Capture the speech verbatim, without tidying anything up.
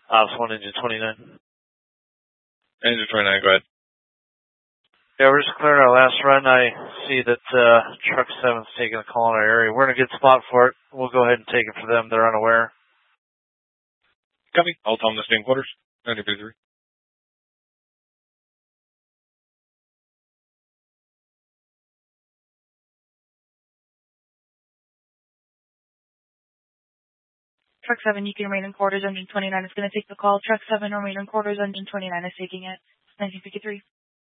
Ops one, engine twenty-nine. Engine twenty-nine, go ahead. Yeah, we're just clearing our last run. I see that uh, Truck seven's taking a call in our area. We're in a good spot for it. We'll go ahead and take it for them. They're unaware. Copy. I'll tell them the same quarters. ninety three. Truck seven, you can remain in quarters. Engine twenty-nine is going to take the call. Truck seven, remain in quarters. Engine twenty-nine is taking it. nineteen fifty-three.